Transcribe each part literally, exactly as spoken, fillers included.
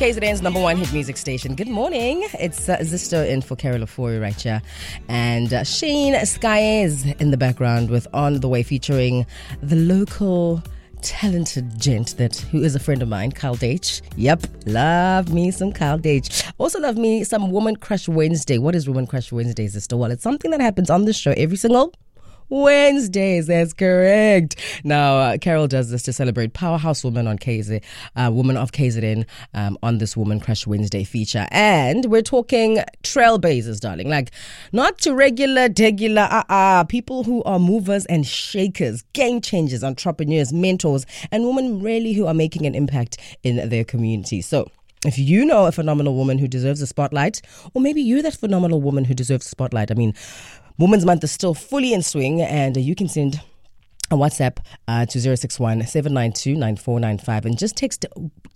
K Z N's number one hit music station. Good morning. It's uh, Zisto in for Carol Ofori right here. And uh, Shane Sky is in the background with On The Way featuring the local talented gent that who is a friend of mine, Kyle Deitch. Yep, love me some Kyle Deitch. Also love me some Woman Crush Wednesday. What is Woman Crush Wednesday, Zisto? Well, it's something that happens on the show every single Wednesdays, that's correct. Now, uh, Carol does this to celebrate powerhouse women on K Z, uh, women of K Z N um, on this Woman Crush Wednesday feature. And we're talking trailblazers, darling. Like, not to regular, degular, uh-uh, people who are movers and shakers, game changers, entrepreneurs, mentors, and women really who are making an impact in their community. So, if you know a phenomenal woman who deserves a spotlight, or maybe you're that phenomenal woman who deserves a spotlight, I mean, Women's Month is still fully in swing, and you can send a WhatsApp uh, to zero six one, seven nine two, nine four nine five and just text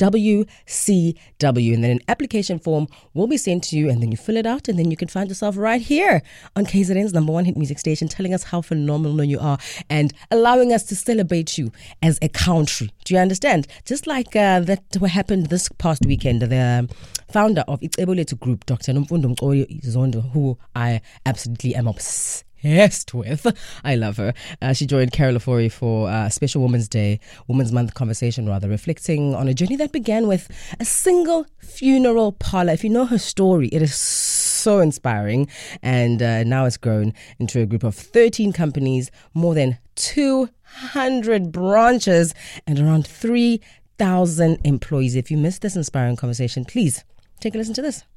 W C W, and then an application form will be sent to you, and then you fill it out, and then you can find yourself right here on K Z N's number one hit music station, telling us how phenomenal you are and allowing us to celebrate you as a country. Do you understand? Just like uh, that what happened this past weekend, the founder of Itsebolethu Group, Doctor Nomfundo Zondo, who I absolutely am obsessed Obsessed with. I love her. Uh, she joined Carol Ofori for uh, Special Women's Day, Women's Month conversation rather, reflecting on a journey that began with a single funeral parlor. If you know her story, it is so inspiring, and uh, now it's grown into a group of thirteen companies, more than two hundred branches, and around three thousand employees. If you missed this inspiring conversation, please take a listen to this.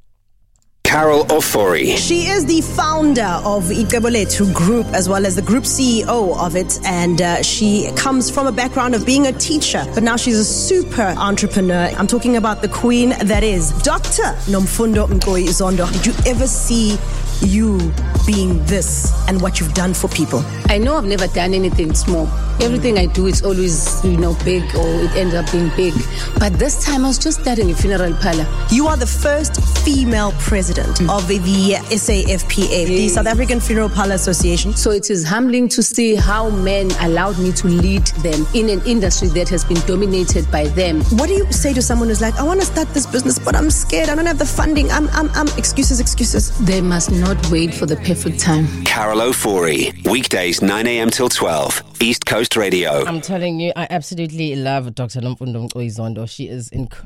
Carol Ofori. She is the founder of Itsebolethu Group, as well as the group C E O of it, and uh, she comes from a background of being a teacher, but now she's a super entrepreneur. I'm talking about the queen that is Doctor Nomfundo Zondo. Did you ever see you being this and what you've done for people? I know I've never done anything small. Everything I do is always, you know, big, or it ends up being big. But this time I was just starting a funeral parlor. You are the first female president mm. of the S A F P A, yes. the South African Funeral Parlor Association. So it is humbling to see how men allowed me to lead them in an industry that has been dominated by them. What do you say to someone who's like, I want to start this business, but I'm scared, I don't have the funding, I'm, I'm, I'm, excuses, excuses. They must not wait for the perfect time. Carol Ofori, weekdays nine a.m. till twelve, East Coast Radio. I'm telling you, I absolutely love Doctor Nomfundo Zondo. She is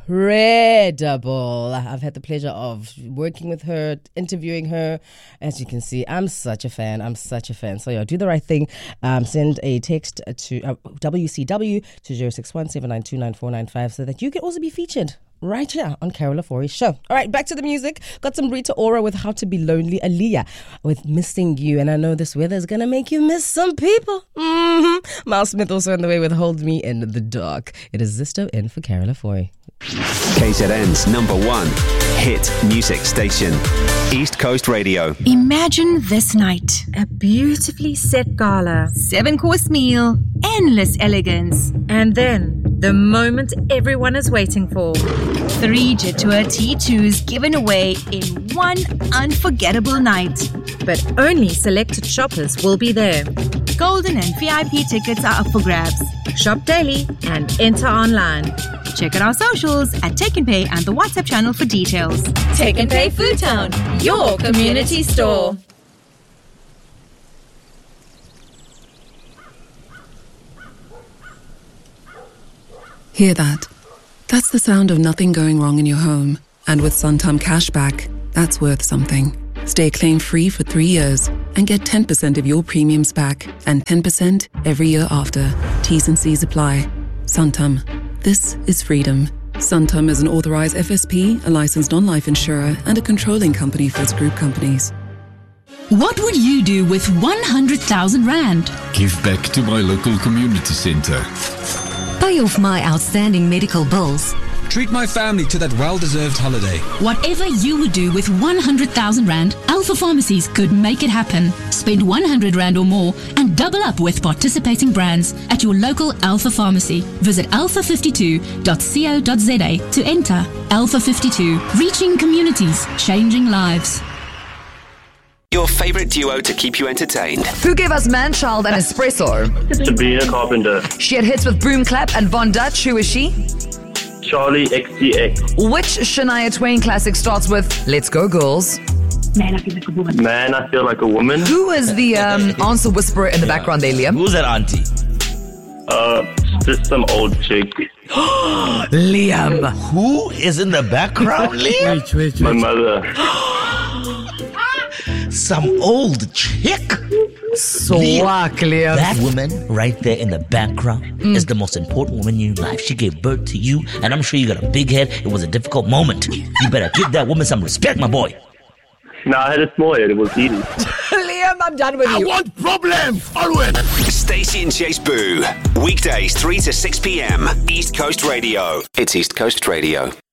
incredible. I've had the pleasure of working with her, interviewing her. As you can see, I'm such a fan. I'm such a fan. So yeah, do the right thing. Um, send a text to uh, W C W to zero six one, seven nine two, nine four nine five so that you can also be featured right here on Carol Ofori's show. All right, back to the music. Got some Rita Ora with How to Be Lonely, Aaliyah with Missing You, and I know this weather is going to make you miss some people. Mm-hmm. Miles Smith also on the way with Hold Me in the Dark. It is Zisto in for Carol Ofori. K Z N's number one hit music station, East Coast Radio. Imagine this night. A beautifully set gala. Seven-course meal. Endless elegance. And then, the moment everyone is waiting for. Three Jetour T twos given away in one unforgettable night. But only selected shoppers will be there. Golden and V I P tickets are up for grabs. Shop daily and enter online. Check out our socials at Take and Pay and the WhatsApp channel for details. Take and Pay Food Town, your community store. Hear that? That's the sound of nothing going wrong in your home. And with Santam Cashback, that's worth something. Stay claim-free for three years and get ten percent of your premiums back and ten percent every year after. T's and C's apply. Santam. This is freedom. Santam is an authorized F S P, a licensed non-life insurer, and a controlling company for its group companies. What would you do with one hundred thousand rand? Give back to my local community center. Pay off my outstanding medical bills. Treat my family to that well-deserved holiday. Whatever you would do with one hundred thousand rand, Alpha Pharmacies could make it happen. Spend one hundred rand or more and double up with participating brands at your local Alpha Pharmacy. Visit alpha fifty-two dot co dot za to enter. Alpha fifty-two, reaching communities, changing lives. Your favorite duo to keep you entertained. Who gave us Manchild and Espresso? Sabrina Carpenter. She had hits with Broom Clap and Von Dutch. Who is she? Charlie X C X. Which Shania Twain classic starts with Let's Go Girls? Man, I feel like a woman. Man, I feel like a woman. Who is the um, answer whisperer in the yeah. background there, Liam? Who's that auntie? Uh, just some old chick. Liam. Who is in the background, Liam? Wait, wait, wait. My mother. Some old chick? Swag, Liam. That woman right there in the background mm. is the most important woman in your life. She gave birth to you, and I'm sure you got a big head. It was a difficult moment. You better give that woman some respect, my boy. No, I had a small head. It was easy. Liam, I'm done with I you. I want problems, always. Stacey and Chase Boo. Weekdays, three to six p.m. East Coast Radio. It's East Coast Radio.